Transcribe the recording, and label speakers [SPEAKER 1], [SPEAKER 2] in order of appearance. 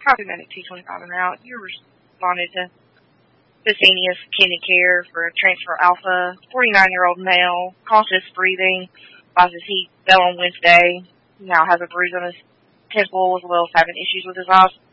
[SPEAKER 1] Medic 225 en route. You responded to Vicinius Kidney Care for a Transfer Alpha, 49-year-old male, cautious breathing, advises he fell on Wednesday, now has a bruise on his temple as well as having issues with his eyes.